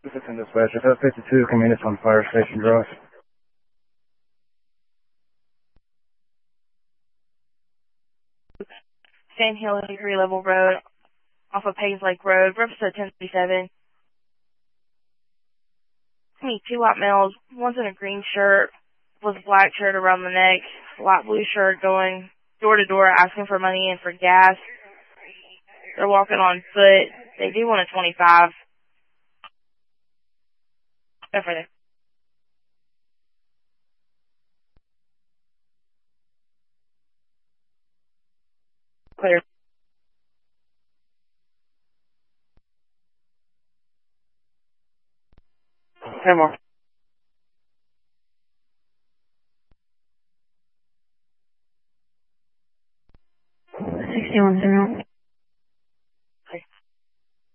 Assistant dispatcher, 52, Communities on Fire Station Drive. Sand Hill Hickory Level Road, off of Paynes Lake Road, represent 1037. I need 2 white males. One's in a green shirt with a black shirt around the neck, light blue shirt, going door to door asking for money and for gas. They're walking on foot. They do want a 25. Go further. Clear. 10 more.